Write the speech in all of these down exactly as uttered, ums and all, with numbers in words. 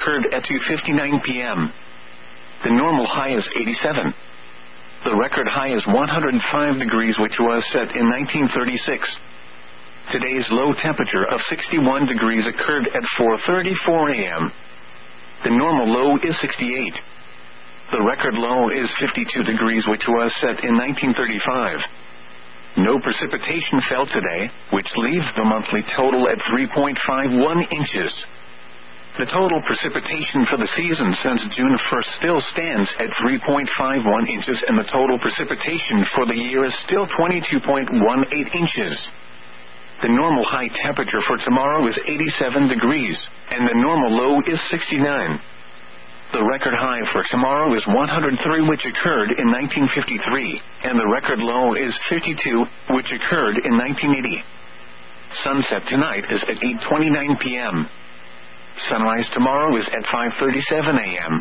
occurred at two fifty-nine p m The normal high is eighty-seven. The record high is one hundred five degrees, which was set in nineteen thirty-six. Today's low temperature of sixty-one degrees occurred at four thirty-four a m The normal low is sixty-eight. The record low is fifty-two degrees, which was set in nineteen thirty-five. No precipitation fell today, which leaves the monthly total at three point five one inches. The total precipitation for the season since June first still stands at three point five one inches, and the total precipitation for the year is still twenty-two point one eight inches. The normal high temperature for tomorrow is eighty-seven degrees, and the normal low is sixty-nine. The record high for tomorrow is one hundred three, which occurred in nineteen fifty-three, and the record low is fifty-two, which occurred in nineteen eighty. Sunset tonight is at eight twenty-nine p m Sunrise tomorrow is at five thirty-seven a m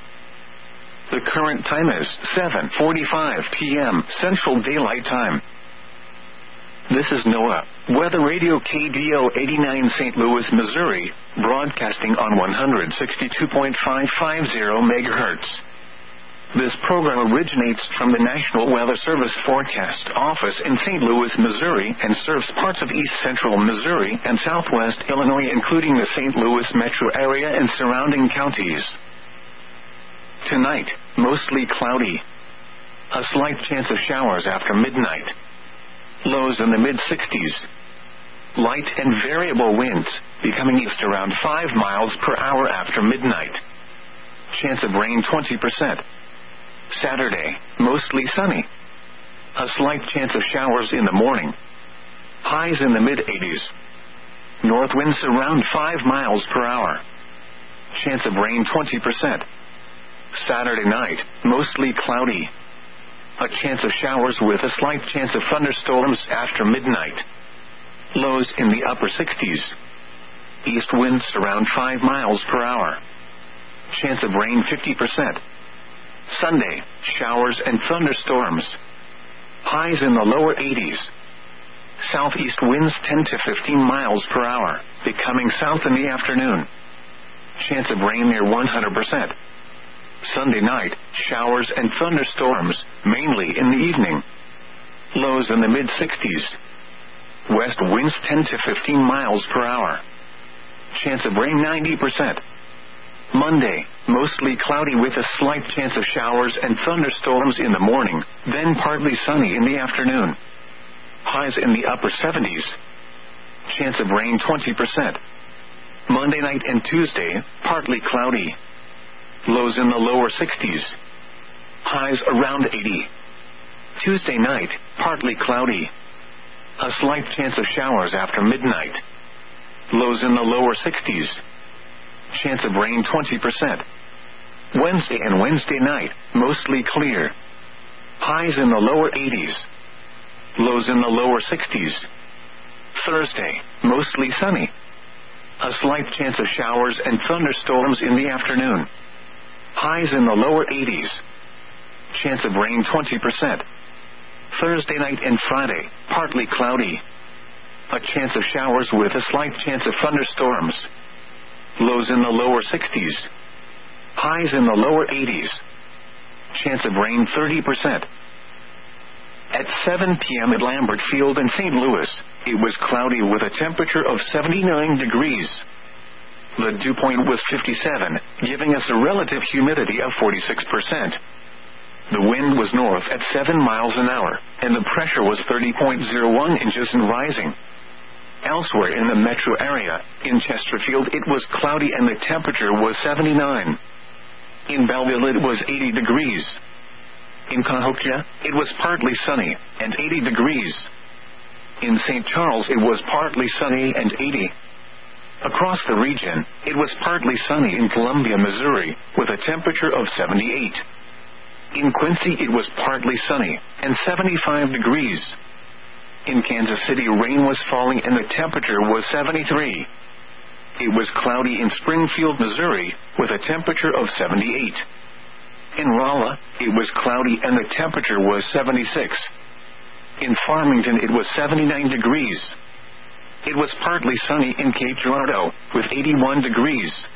The current time is seven forty-five p m Central Daylight Time. This is NOAA Weather Radio K D O eighty-nine, Saint Louis, Missouri, broadcasting on one hundred sixty-two point five five zero megahertz. This program originates from the National Weather Service Forecast Office in Saint Louis, Missouri, and serves parts of east central Missouri and southwest Illinois, including the Saint Louis metro area and surrounding counties. Tonight, mostly cloudy. A slight chance of showers after midnight. Lows in the mid-sixties. Light and variable winds, becoming east around five miles per hour after midnight. Chance of rain twenty percent. Saturday, mostly sunny. A slight chance of showers in the morning. Highs in the mid-eighties. North winds around five miles per hour. Chance of rain twenty percent. Saturday night, mostly cloudy. A chance of showers with a slight chance of thunderstorms after midnight. Lows in the upper sixties. East winds around five miles per hour. Chance of rain fifty percent. Sunday, showers and thunderstorms. Highs in the lower eighties. Southeast winds ten to fifteen miles per hour, becoming south in the afternoon. Chance of rain near one hundred percent. Sunday night, showers and thunderstorms, mainly in the evening. Lows in the mid-sixties. West winds ten to fifteen miles per hour. Chance of rain ninety percent. Monday, mostly cloudy with a slight chance of showers and thunderstorms in the morning, then partly sunny in the afternoon. Highs in the upper seventies. Chance of rain twenty percent. Monday night and Tuesday, partly cloudy. Lows in the lower sixties. Highs around eighty. Tuesday night, partly cloudy. A slight chance of showers after midnight. Lows in the lower sixties. Chance of rain twenty percent. Wednesday and Wednesday night, mostly clear. Highs in the lower eighties. Lows in the lower sixties. Thursday, mostly sunny. A slight chance of showers and thunderstorms in the afternoon. Highs in the lower eighties. Chance of rain twenty percent. Thursday night and Friday, partly cloudy. A chance of showers with a slight chance of thunderstorms. Lows in the lower sixties. Highs in the lower eighties. Chance of rain thirty percent. At seven p m at Lambert Field in Saint Louis, it was cloudy with a temperature of seventy-nine degrees. The dew point was fifty-seven, giving us a relative humidity of forty-six percent. The wind was north at seven miles an hour, and the pressure was thirty point zero one inches and rising. Elsewhere in the metro area, in Chesterfield, it was cloudy and the temperature was seventy-nine. In Belleville, it was eighty degrees. In Cahokia, it was partly sunny, and eighty degrees. In Saint Charles, it was partly sunny and eighty. Across the region, it was partly sunny in Columbia, Missouri, with a temperature of seventy-eight. In Quincy, it was partly sunny, and seventy-five degrees. In Kansas City, rain was falling and the temperature was seventy-three. It was cloudy in Springfield, Missouri, with a temperature of seventy-eight. In Rolla, it was cloudy and the temperature was seventy-six. In Farmington, it was seventy-nine degrees. It was partly sunny in Cape Girardeau, with eighty-one degrees.